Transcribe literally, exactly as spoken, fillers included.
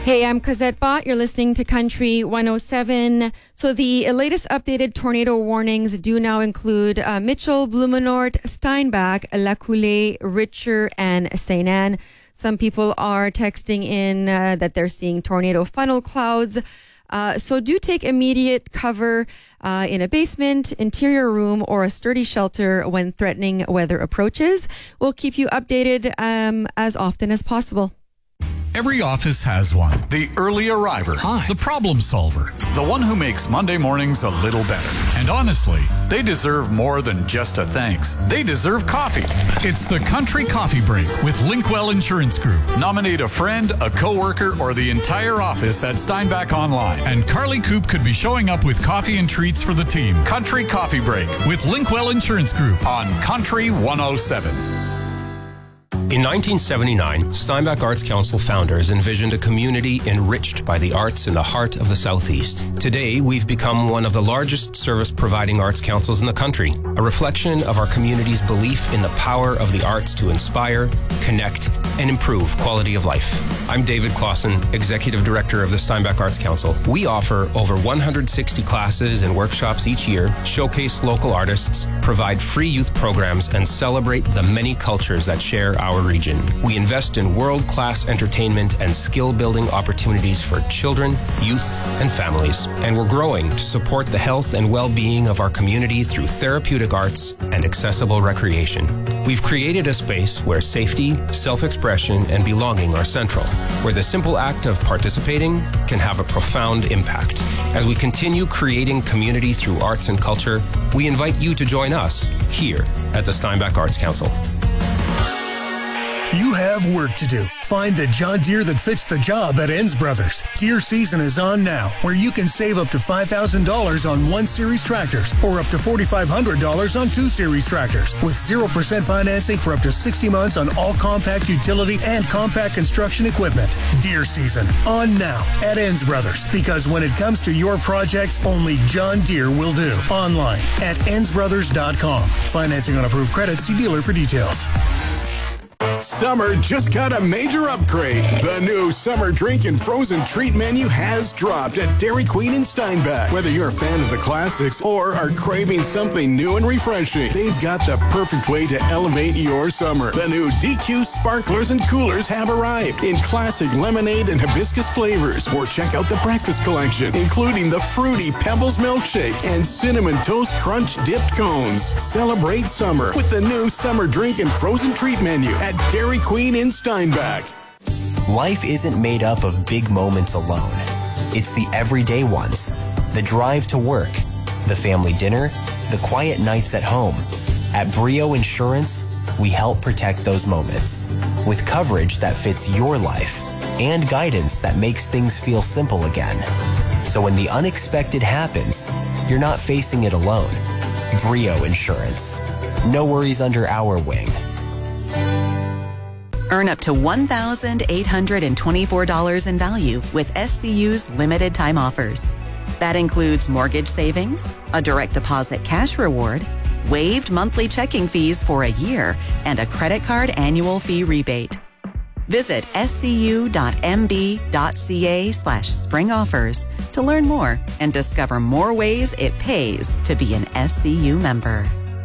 Hey, I'm Cosette Bott. You're listening to Country one oh seven. So the latest updated tornado warnings do now include uh, Mitchell, Blumenort, Steinbach, La Coulée, Richer, and Saint Anne. Some people are texting in uh, that they're seeing tornado funnel clouds. Uh, so do take immediate cover uh, in a basement, interior room, or a sturdy shelter when threatening weather approaches. We'll keep you updated um, as often as possible. Every office has one. The early arriver. Hi. The problem solver. The one who makes Monday mornings a little better. And honestly, they deserve more than just a thanks. They deserve coffee. It's the Country Coffee Break with Linkwell Insurance Group. Nominate a friend, a coworker, or the entire office at Steinbach Online. And Carly Coop could be showing up with coffee and treats for the team. Country Coffee Break with Linkwell Insurance Group on Country one oh seven. In nineteen seventy-nine, Steinbach Arts Council founders envisioned a community enriched by the arts in the heart of the Southeast. Today, we've become one of the largest service-providing arts councils in the country, a reflection of our community's belief in the power of the arts to inspire, connect, and improve quality of life. I'm David Clausen, Executive Director of the Steinbach Arts Council. We offer over one hundred sixty classes and workshops each year, showcase local artists, provide free youth programs, and celebrate the many cultures that share our region. We invest in world-class entertainment and skill-building opportunities for children, youth, and families. And we're growing to support the health and well-being of our community through therapeutic arts and accessible recreation. We've created a space where safety, self-expression, and belonging are central, where the simple act of participating can have a profound impact. As we continue creating community through arts and culture, we invite you to join us here at the Steinbach Arts Council. You have work to do. Find the John Deere that fits the job at Enns Brothers. Deere season is on now, where you can save up to five thousand dollars on one series tractors or up to four thousand five hundred dollars on two series tractors with zero percent financing for up to sixty months on all compact utility and compact construction equipment. Deere season on now at Enns Brothers, because when it comes to your projects, only John Deere will do. Online at enns brothers dot com. Financing on approved credit. See dealer for details. Summer just got a major upgrade. The new summer drink and frozen treat menu has dropped at Dairy Queen in Steinbach. Whether you're a fan of the classics or are craving something new and refreshing, they've got the perfect way to elevate your summer. The new D Q sparklers and coolers have arrived in classic lemonade and hibiscus flavors. Or check out the breakfast collection, including the fruity Pebbles milkshake and cinnamon toast crunch dipped cones. Celebrate summer with the new summer drink and frozen treat menu at Dairy Queen in Steinbach. Life isn't made up of big moments alone. It's the everyday ones. The drive to work, the family dinner, the quiet nights at home. At Brio Insurance, we help protect those moments with coverage that fits your life and guidance that makes things feel simple again. So when the unexpected happens, you're not facing it alone. Brio Insurance. No worries under our wing. Earn up to one thousand eight hundred twenty-four dollars in value with S C U's limited time offers. That includes mortgage savings, a direct deposit cash reward, waived monthly checking fees for a year, and a credit card annual fee rebate. Visit scu.mb.ca slash spring offers to learn more and discover more ways it pays to be an S C U member.